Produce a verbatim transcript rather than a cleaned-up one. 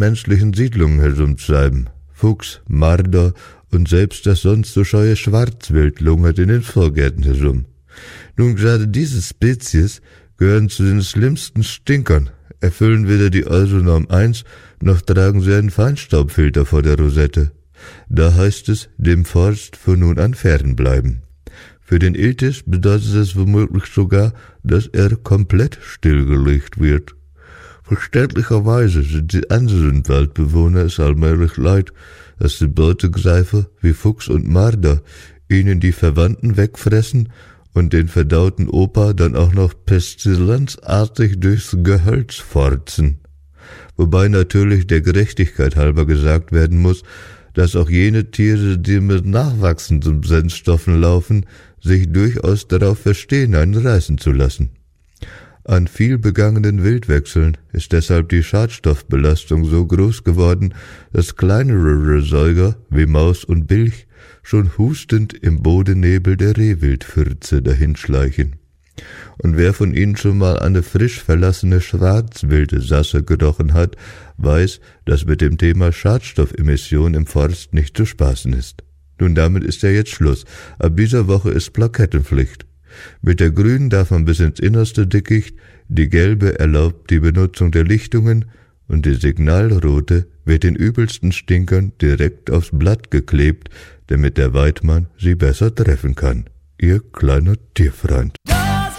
menschlichen Siedlungen herumtreiben. Fuchs, Marder und selbst das sonst so scheue Schwarzwild lungert in den Vorgärten herum. Nun, gerade diese Spezies gehören zu den schlimmsten Stinkern, erfüllen weder die Euronorm eins, noch tragen sie einen Feinstaubfilter vor der Rosette. Da heißt es, dem Forst von nun an fernbleiben. Für den Iltis bedeutet es womöglich sogar, dass er komplett stillgelegt wird. Verständlicherweise sind die anderen Waldbewohner es allmählich leid, dass die Beutegreifer wie Fuchs und Marder ihnen die Verwandten wegfressen und den verdauten Opa dann auch noch pestilenzartig durchs Gehölz forzen. Wobei natürlich der Gerechtigkeit halber gesagt werden muss, dass auch jene Tiere, die mit nachwachsenden Brennstoffen laufen, sich durchaus darauf verstehen, einen reißen zu lassen. An viel begangenen Wildwechseln ist deshalb die Schadstoffbelastung so groß geworden, dass kleinere Säuger wie Maus und Bilch schon hustend im Bodennebel der Rehwildfürze dahinschleichen. Und wer von ihnen schon mal eine frisch verlassene schwarzwilde Sasse gerochen hat, weiß, dass mit dem Thema Schadstoffemission im Forst nicht zu spaßen ist. Nun, damit ist ja jetzt Schluss. Ab dieser Woche ist Plakettenpflicht. Mit der grünen darf man bis ins innerste Dickicht, die gelbe erlaubt die Benutzung der Lichtungen und die signalrote wird den übelsten Stinkern direkt aufs Blatt geklebt, damit der Weidmann sie besser treffen kann. Ihr kleiner Tierfreund.